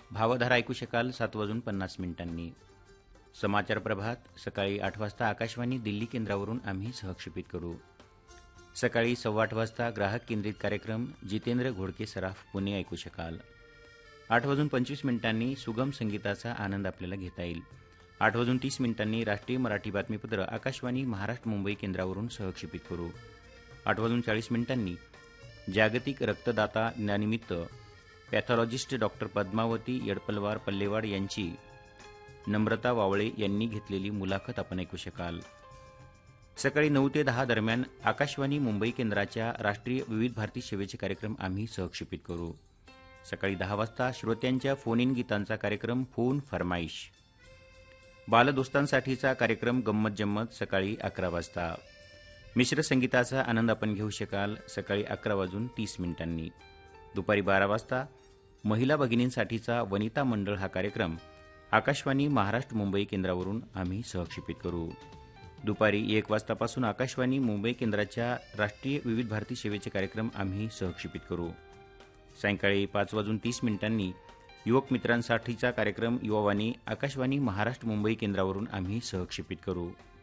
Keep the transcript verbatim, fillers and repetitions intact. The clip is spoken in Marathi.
भावधारा ऐकू शकाल सात वाजून पन्नास मिनिटांनी. समाचार प्रभात सकाळी आठ वाजता आकाशवाणी दिल्ली केंद्रावरून आम्ही सहक्षेपित करू. सकाळी सव्वा आठ वाजता ग्राहक केंद्रित कार्यक्रम जितेंद्र घोडके सराफ पुणे ऐकू शकाल. आठ वाजून पंचवीस मिनिटांनी सुगम संगीताचा आनंद आपल्याला घेता येईल. आठ वाजून तीस मिनिटांनी राष्ट्रीय मराठी बातमीपत्र आकाशवाणी महाराष्ट्र मुंबई केंद्रावरून सहक्षेपित करू. आठ वाजून चाळीस मिनिटांनी जागतिक रक्तदाता दिनानिमित्त पॅथॉलॉजिस्ट डॉक्टर पद्मावती यडपलवार पल्लेवाड यांची नम्रता वावळे यांनी घेतलेली मुलाखत आपण ऐकू शकाल. सकाळी नऊ ते दहा दरम्यान आकाशवाणी मुंबई केंद्राच्या राष्ट्रीय विविध भारती सेवेचे कार्यक्रम आम्ही सहक्षेपित करू. सकाळी दहा वाजता श्रोत्यांच्या फोन इन गीतांचा कार्यक्रम फोन फरमाईश. बालदोस्तांसाठीचा कार्यक्रम गंमत जम्मत सकाळी अकरा वाजता. मिश्र संगीताचा आनंद आपण घेऊ शकाल सकाळी अकरा वाजून तीस मिनिटांनी. दुपारी बारा वाजता महिला भगिनींसाठीचा वनिता मंडळ हा कार्यक्रम आकाशवाणी महाराष्ट्र मुंबई केंद्रावरून आम्ही सहक्षेपित करू. दुपारी एक वाजतापासून आकाशवाणी मुंबई केंद्राच्या राष्ट्रीय विविध भारती सेवेचे कार्यक्रम आम्ही सहक्षेपित करू. सायंकाळी पाच वाजून तीस मिनिटांनी युवक मित्रांसाठीचा कार्यक्रम युवावाणी आकाशवाणी महाराष्ट्र मुंबई केंद्रावरून आम्ही सहक्षेपित करू.